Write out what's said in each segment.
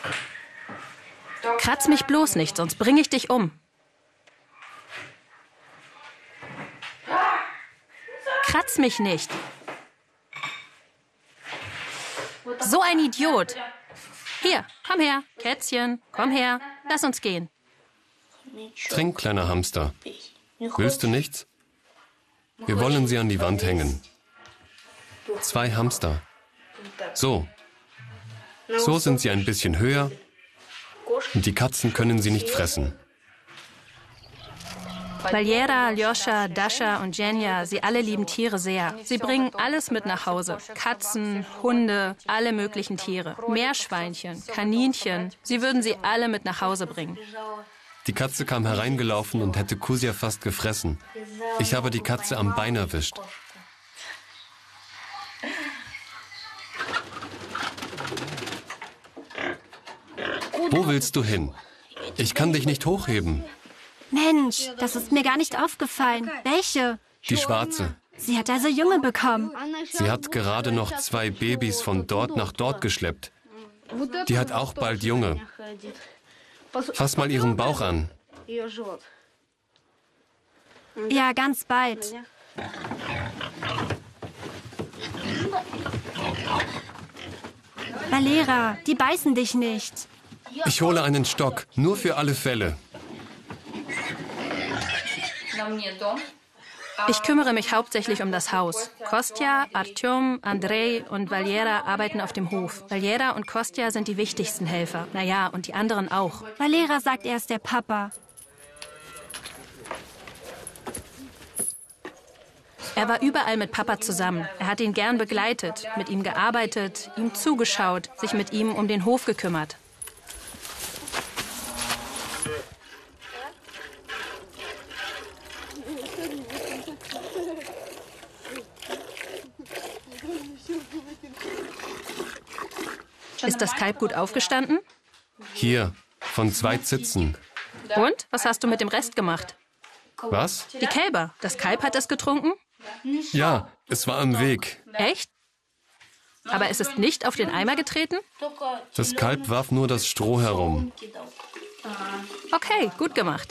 Kratz mich bloß nicht, sonst bringe ich dich um. Kratz mich nicht. So ein Idiot. Hier, komm her, Kätzchen, komm her, lass uns gehen. Trink, kleiner Hamster. Willst du nichts? Wir wollen sie an die Wand hängen. 2 Hamster. So. So sind sie ein bisschen höher und die Katzen können sie nicht fressen. Valera, Aljoscha, Dascha und Jenja, sie alle lieben Tiere sehr. Sie bringen alles mit nach Hause. Katzen, Hunde, alle möglichen Tiere. Meerschweinchen, Kaninchen. Sie würden sie alle mit nach Hause bringen. Die Katze kam hereingelaufen und hätte Kusia fast gefressen. Ich habe die Katze am Bein erwischt. Wo willst du hin? Ich kann dich nicht hochheben. Mensch, das ist mir gar nicht aufgefallen. Welche? Die Schwarze. Sie hat also Junge bekommen. Sie hat gerade noch 2 Babys von dort nach dort geschleppt. Die hat auch bald Junge. Fass mal ihren Bauch an. Ja, ganz bald. Valera, die beißen dich nicht. Ich hole einen Stock, nur für alle Fälle. Ich kümmere mich hauptsächlich um das Haus. Kostja, Artyom, Andrei und Valera arbeiten auf dem Hof. Valera und Kostja sind die wichtigsten Helfer. Naja, und die anderen auch. Valera sagt, er ist der Papa. Er war überall mit Papa zusammen. Er hat ihn gern begleitet, mit ihm gearbeitet, ihm zugeschaut, sich mit ihm um den Hof gekümmert. Ist das Kalb gut aufgestanden? Hier, von 2 Zitzen. Und? Was hast du mit dem Rest gemacht? Was? Die Kälber. Das Kalb hat es getrunken? Ja, es war am Weg. Echt? Aber es ist nicht auf den Eimer getreten? Das Kalb warf nur das Stroh herum. Okay, gut gemacht.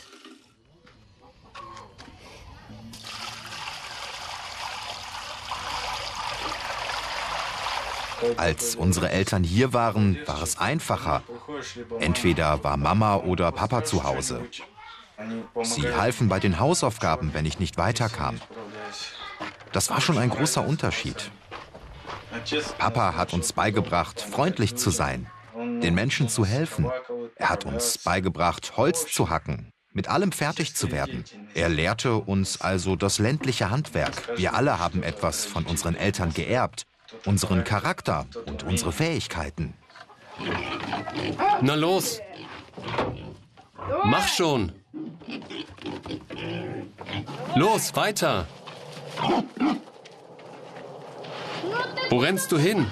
Als unsere Eltern hier waren, war es einfacher. Entweder war Mama oder Papa zu Hause. Sie halfen bei den Hausaufgaben, wenn ich nicht weiterkam. Das war schon ein großer Unterschied. Papa hat uns beigebracht, freundlich zu sein, den Menschen zu helfen. Er hat uns beigebracht, Holz zu hacken, mit allem fertig zu werden. Er lehrte uns also das ländliche Handwerk. Wir alle haben etwas von unseren Eltern geerbt. Unseren Charakter und unsere Fähigkeiten. Na los! Mach schon! Los, weiter! Wo rennst du hin?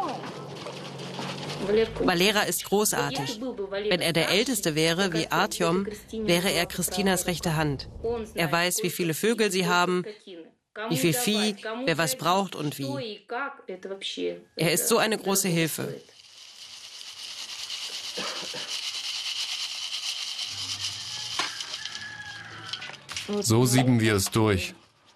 Valera ist großartig. Wenn er der Älteste wäre, wie Artyom, wäre er Christinas rechte Hand. Er weiß, wie viele Vögel sie haben, wie viel Vieh, wer was braucht und wie. Er ist so eine große Hilfe. So sieben wir es durch.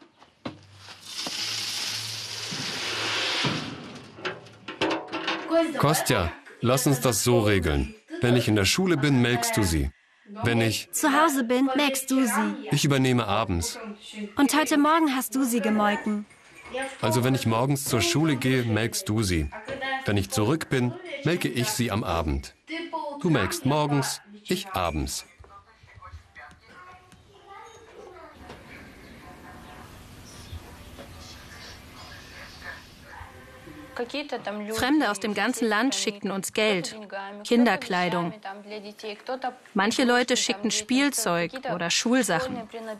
Kostja, lass uns das so regeln. Wenn ich in der Schule bin, melkst du sie. Wenn ich zu Hause bin, melkst du sie. Ich übernehme abends. Und heute Morgen hast du sie gemolken. Also wenn ich morgens zur Schule gehe, melkst du sie. Wenn ich zurück bin, melke ich sie am Abend. Du melkst morgens, ich abends. Fremde aus dem ganzen Land schickten uns Geld, Kinderkleidung. Manche Leute schickten Spielzeug oder Schulsachen.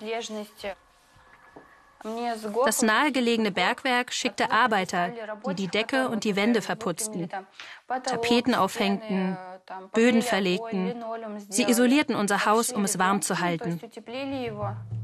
Das nahegelegene Bergwerk schickte Arbeiter, die die Decke und die Wände verputzten, Tapeten aufhängten, Böden verlegten. Sie isolierten unser Haus, um es warm zu halten.